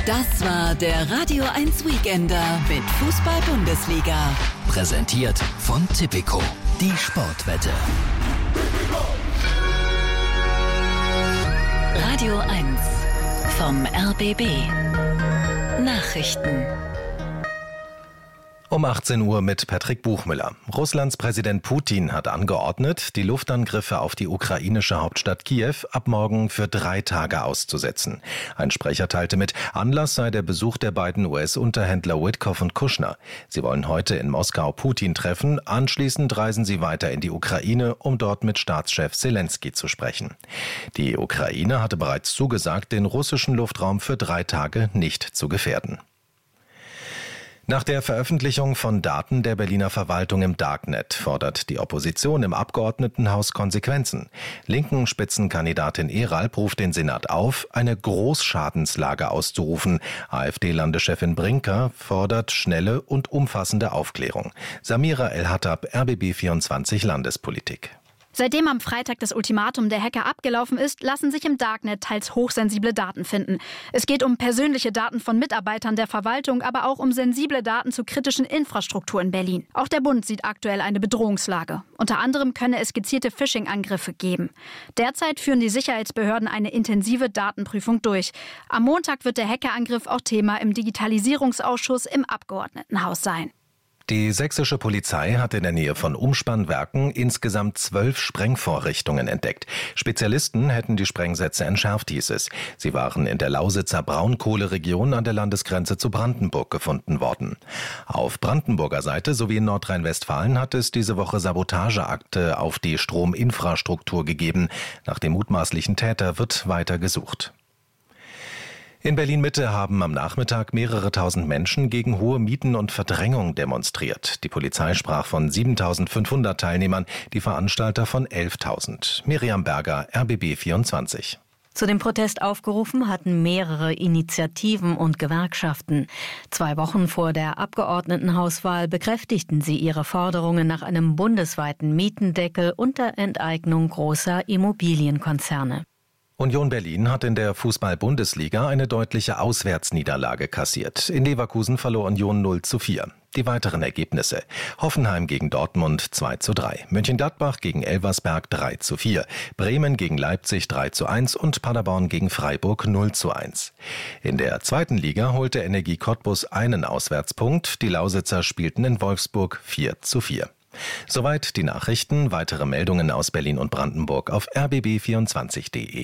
Das war der Radio 1 Weekender mit Fußball-Bundesliga. Präsentiert von Tipico, die Sportwette. Radio 1 vom RBB. Nachrichten. Um 18 Uhr mit Patrick Buchmüller. Russlands Präsident Putin hat angeordnet, die Luftangriffe auf die ukrainische Hauptstadt Kiew ab morgen für 3 Tage auszusetzen. Ein Sprecher teilte mit, Anlass sei der Besuch der beiden US-Unterhändler Witkoff und Kushner. Sie wollen heute in Moskau Putin treffen, anschließend reisen sie weiter in die Ukraine, um dort mit Staatschef Selenskyj zu sprechen. Die Ukraine hatte bereits zugesagt, den russischen Luftraum für 3 Tage nicht zu gefährden. Nach der Veröffentlichung von Daten der Berliner Verwaltung im Darknet fordert die Opposition im Abgeordnetenhaus Konsequenzen. Linken Spitzenkandidatin Eralp ruft den Senat auf, eine Großschadenslage auszurufen. AfD-Landeschefin Brinker fordert schnelle und umfassende Aufklärung. Samira El-Hattab, RBB24 Landespolitik. Seitdem am Freitag das Ultimatum der Hacker abgelaufen ist, lassen sich im Darknet teils hochsensible Daten finden. Es geht um persönliche Daten von Mitarbeitern der Verwaltung, aber auch um sensible Daten zu kritischen Infrastruktur in Berlin. Auch der Bund sieht aktuell eine Bedrohungslage. Unter anderem könne es gezielte Phishing-Angriffe geben. Derzeit führen die Sicherheitsbehörden eine intensive Datenprüfung durch. Am Montag wird der Hackerangriff auch Thema im Digitalisierungsausschuss im Abgeordnetenhaus sein. Die sächsische Polizei hat in der Nähe von Umspannwerken insgesamt 12 Sprengvorrichtungen entdeckt. Spezialisten hätten die Sprengsätze entschärft, hieß es. Sie waren in der Lausitzer Braunkohleregion an der Landesgrenze zu Brandenburg gefunden worden. Auf Brandenburger Seite sowie in Nordrhein-Westfalen hat es diese Woche Sabotageakte auf die Strominfrastruktur gegeben. Nach dem mutmaßlichen Täter wird weiter gesucht. In Berlin-Mitte haben am Nachmittag mehrere tausend Menschen gegen hohe Mieten und Verdrängung demonstriert. Die Polizei sprach von 7.500 Teilnehmern, die Veranstalter von 11.000. Miriam Berger, RBB24. Zu dem Protest aufgerufen hatten mehrere Initiativen und Gewerkschaften. 2 Wochen vor der Abgeordnetenhauswahl bekräftigten sie ihre Forderungen nach einem bundesweiten Mietendeckel und der Enteignung großer Immobilienkonzerne. Union Berlin hat in der Fußball-Bundesliga eine deutliche Auswärtsniederlage kassiert. In Leverkusen verlor Union 0:4. Die weiteren Ergebnisse: Hoffenheim gegen Dortmund 2:3, Mönchengladbach gegen Elversberg 3:4, Bremen gegen Leipzig 3:1 und Paderborn gegen Freiburg 0:1. In der 2. Liga holte Energie Cottbus einen Auswärtspunkt, die Lausitzer spielten in Wolfsburg 4:4. Soweit die Nachrichten. Weitere Meldungen aus Berlin und Brandenburg auf rbb24.de.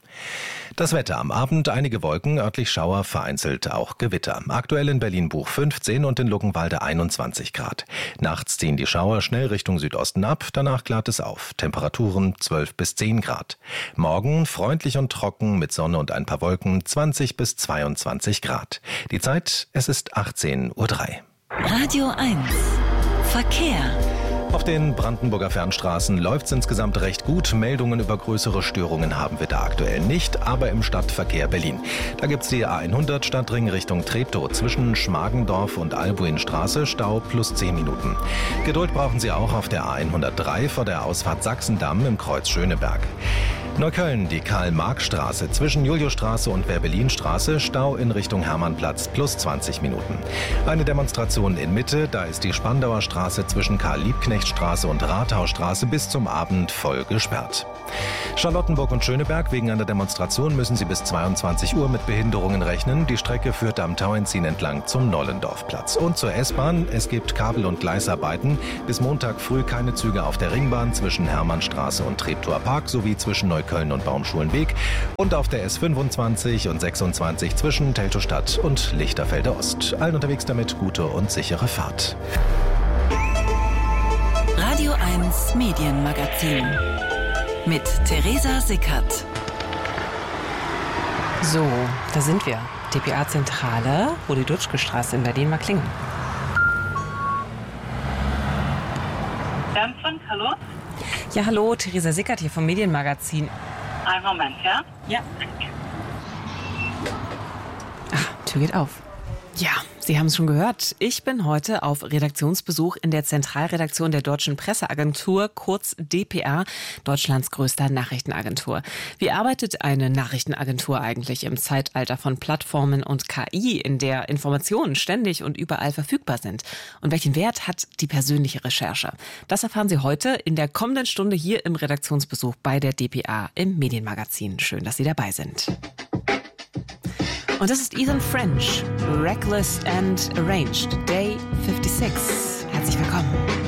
Das Wetter: am Abend einige Wolken, örtlich Schauer, vereinzelt auch Gewitter. Aktuell in Berlin-Buch 15 und in Luckenwalde 21 Grad. Nachts ziehen die Schauer schnell Richtung Südosten ab, danach klart es auf. Temperaturen 12 bis 10 Grad. Morgen freundlich und trocken mit Sonne und ein paar Wolken, 20 bis 22 Grad. Die Zeit, es ist 18:03 Uhr. Radio 1 Verkehr. Auf den Brandenburger Fernstraßen läuft's insgesamt recht gut. Meldungen über größere Störungen haben wir da aktuell nicht, aber im Stadtverkehr Berlin. Da gibt's die A100 Stadtring Richtung Treptow zwischen Schmargendorf und Albuinstraße, Stau plus 10 Minuten. Geduld brauchen Sie auch auf der A103 vor der Ausfahrt Sachsendamm im Kreuz Schöneberg. Neukölln, die Karl-Marx-Straße zwischen Juliusstraße und Werbelinstraße, Stau in Richtung Hermannplatz plus 20 Minuten. Eine Demonstration in Mitte, da ist die Spandauer Straße zwischen Karl-Liebknecht-Straße und Rathausstraße bis zum Abend voll gesperrt. Charlottenburg und Schöneberg: wegen einer Demonstration müssen Sie bis 22 Uhr mit Behinderungen rechnen. Die Strecke führt am Tauentzien entlang zum Nollendorfplatz. Und zur S-Bahn: es gibt Kabel- und Gleisarbeiten. Bis Montag früh keine Züge auf der Ringbahn zwischen Hermannstraße und Treptower Park sowie zwischen Neukölln und Baumschulenweg und auf der S25 und 26 zwischen Teltowstadt und Lichterfelde Ost. Allen unterwegs damit gute und sichere Fahrt. Radio 1 Medienmagazin mit Theresa Sickert. So, da sind wir. dpa-Zentrale, Rudi-Dutschke-Straße in Berlin-Marklingen. Hallo? Ja, hallo, Theresa Sickert hier vom Medienmagazin. Einen Moment, ja? Ja. Tür geht auf. Ja, Sie haben es schon gehört. Ich bin heute auf Redaktionsbesuch in der Zentralredaktion der Deutschen Presseagentur, kurz dpa, Deutschlands größter Nachrichtenagentur. Wie arbeitet eine Nachrichtenagentur eigentlich im Zeitalter von Plattformen und KI, in der Informationen ständig und überall verfügbar sind? Und welchen Wert hat die persönliche Recherche? Das erfahren Sie heute in der kommenden Stunde hier im Redaktionsbesuch bei der dpa im Medienmagazin. Schön, dass Sie dabei sind. Und das ist Ethan French, Reckless and Arranged, Day 56. Herzlich willkommen.